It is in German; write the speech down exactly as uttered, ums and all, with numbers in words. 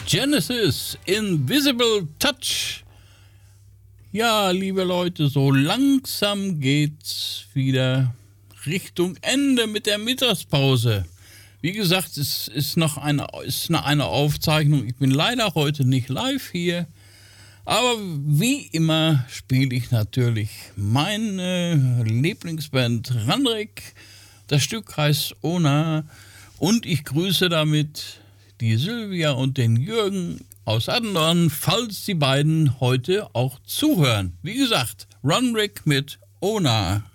Genesis, Invisible Touch. Ja, liebe Leute, so langsam geht's wieder Richtung Ende mit der Mittagspause. Wie gesagt, es ist noch eine, ist noch eine Aufzeichnung. Ich bin leider heute nicht live hier. Aber wie immer spiele ich natürlich meine Lieblingsband Randrik. Das Stück heißt Ona. Und ich grüße damit die Sylvia und den Jürgen aus Attendorn, falls die beiden heute auch zuhören. Wie gesagt, Randrik mit Ona.